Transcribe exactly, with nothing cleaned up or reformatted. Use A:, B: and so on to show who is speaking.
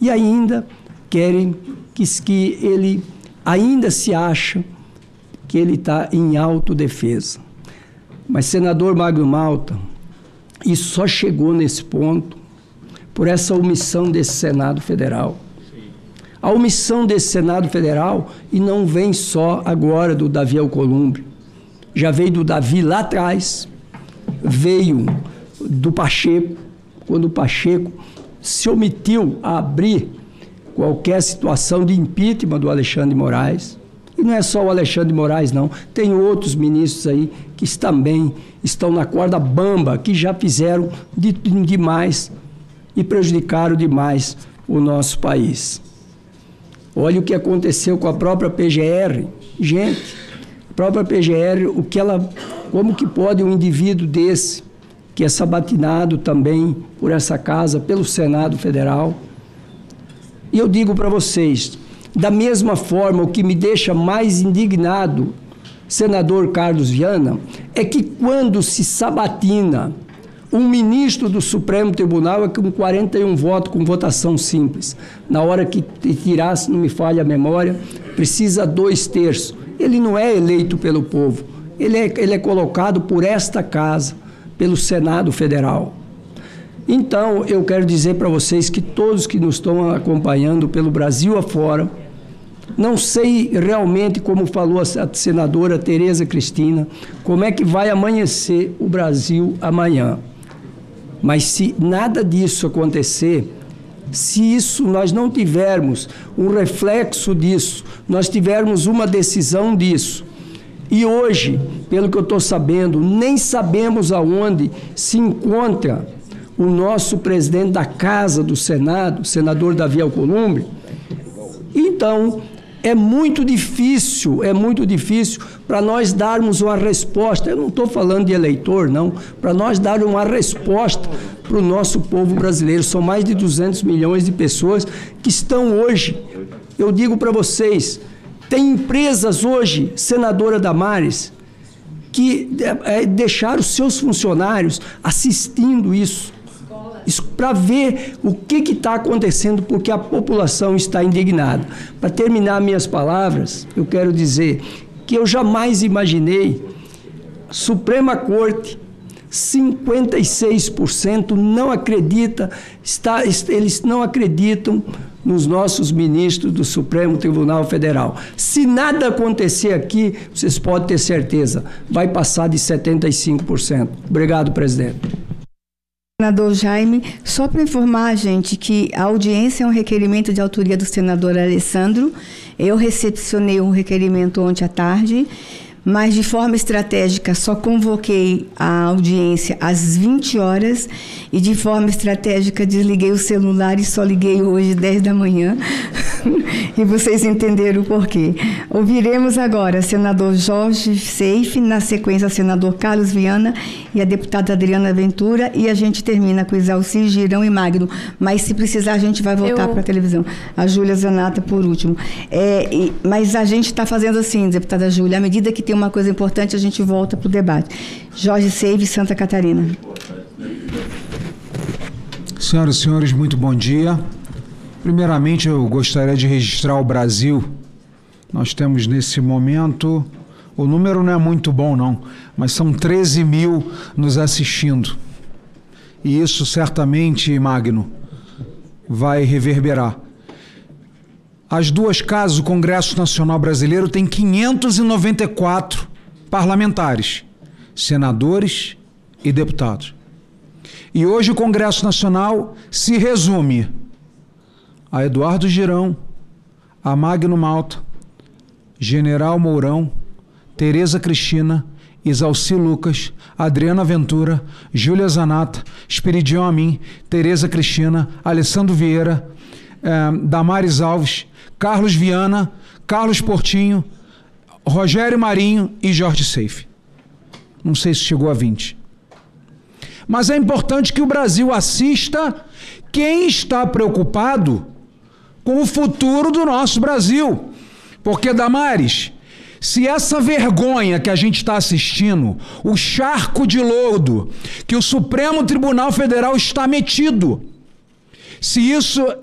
A: E ainda querem que, que ele ainda se acha que ele está em autodefesa. Mas, senador Magno Malta, isso só chegou nesse ponto por essa omissão desse Senado Federal. A omissão desse Senado Federal, e não vem só agora do Davi Alcolumbre, já veio do Davi lá atrás, veio do Pacheco, quando o Pacheco se omitiu a abrir qualquer situação de impeachment do Alexandre de Moraes. E não é só o Alexandre de Moraes, não. Tem outros ministros aí que também estão na corda bamba, que já fizeram de, de, demais e prejudicaram demais o nosso país. Olha o que aconteceu com a própria P G R. Gente, a própria P G R, o que ela, como que pode um indivíduo desse, que é sabatinado também por essa casa, pelo Senado Federal? E eu digo para vocês, da mesma forma, o que me deixa mais indignado, senador Carlos Viana, é que quando se sabatina um ministro do Supremo Tribunal é com quarenta e um votos, com votação simples. Na hora que tirar, se não me falha a memória, precisa dois terços. Ele não é eleito pelo povo, ele é, ele é colocado por esta casa, pelo Senado Federal. Então, eu quero dizer para vocês que todos que nos estão acompanhando pelo Brasil afora, não sei realmente, como falou a senadora Tereza Cristina, como é que vai amanhecer o Brasil amanhã. Mas se nada disso acontecer, se isso nós não tivermos um reflexo disso, nós tivermos uma decisão disso, e hoje, pelo que eu estou sabendo, nem sabemos aonde se encontra o nosso presidente da Casa do Senado, o senador Davi Alcolumbre. Então, é muito difícil, é muito difícil para nós darmos uma resposta, eu não estou falando de eleitor, não, para nós darmos uma resposta para o nosso povo brasileiro. São mais de duzentos milhões de pessoas que estão hoje, eu digo para vocês, tem empresas hoje, senadora Damares, que é, deixaram os seus funcionários assistindo isso, isso para ver o que está acontecendo, porque a população está indignada. Para terminar minhas palavras, eu quero dizer que eu jamais imaginei, Suprema Corte, cinquenta e seis por cento não acredita, está, eles não acreditam nos nossos ministros do Supremo Tribunal Federal. Se nada acontecer aqui, vocês podem ter certeza, vai passar de setenta e cinco por cento. Obrigado, presidente.
B: Senador Jaime, só para informar, gente, que a audiência é um requerimento de autoria do senador Alessandro. Eu recepcionei um requerimento ontem à tarde, mas de forma estratégica só convoquei a audiência às vinte horas e de forma estratégica desliguei o celular e só liguei hoje dez da manhã. E vocês entenderam o porquê. Ouviremos agora senador Jorge Seife, na sequência senador Carlos Viana e a deputada Adriana Ventura, e a gente termina com Isalci, Girão e Magno. Mas se precisar a gente vai voltar Eu... para a televisão. A Júlia Zanata por último. É, e, mas a gente está fazendo assim, deputada Júlia, à medida que tem uma coisa importante, a gente volta para o debate. Jorge Seife, Santa Catarina.
C: Senhoras e senhores, muito bom dia. Primeiramente, eu gostaria de registrar o Brasil. Nós temos nesse momento, o número não é muito bom não, mas são treze mil nos assistindo. E isso certamente, Magno, vai reverberar. As duas casas, o Congresso Nacional Brasileiro tem quinhentos e noventa e quatro parlamentares, senadores e deputados. E hoje o Congresso Nacional se resume a Eduardo Girão, a Magno Malta, General Mourão, Tereza Cristina, Isalci Lucas, Adriana Ventura, Júlia Zanata, Esperidião Amin, Tereza Cristina, Alessandro Vieira, eh, Damares Alves, Carlos Viana, Carlos Portinho, Rogério Marinho e Jorge Seife. Não sei se chegou a vinte. Mas é importante que o Brasil assista quem está preocupado com o futuro do nosso Brasil. Porque, Damares, se essa vergonha que a gente está assistindo, o charco de lodo que o Supremo Tribunal Federal está metido, se isso